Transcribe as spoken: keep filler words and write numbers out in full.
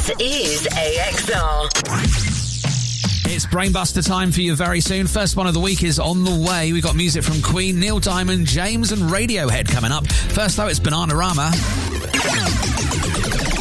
This is A X R. It's Brainbuster time for you very soon. First one of the week is on the way. We've got music from Queen, Neil Diamond, James and Radiohead coming up. First though, it's Bananarama.